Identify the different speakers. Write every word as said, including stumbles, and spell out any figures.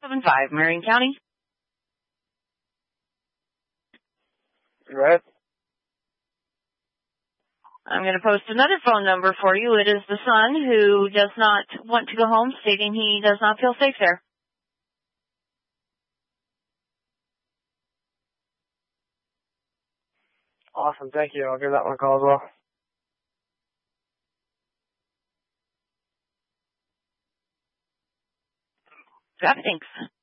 Speaker 1: seven five, Marion County.
Speaker 2: Right.
Speaker 1: I'm going to post another phone number for you. It is the son who does not want to go home, stating he does not feel safe there.
Speaker 2: Awesome. Thank you. I'll give that one a call as well.
Speaker 1: Thanks.